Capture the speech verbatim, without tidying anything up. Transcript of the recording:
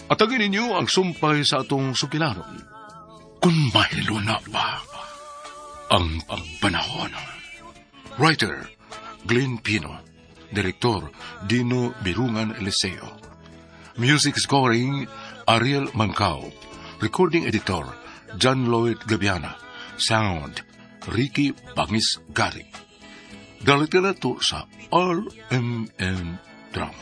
Atagin ninyo ang sumpay sa atong sukilanon. Kung mahilo na ba ang panahon. Writer, Glenn Pino. Direktor, Dino Birungan Eliseo. Music scoring, Ariel Mancao. Recording editor, John Lloyd Gabiana. Sound, Ricky Bangis Gari. Dalit ka na to sa R M N Drama.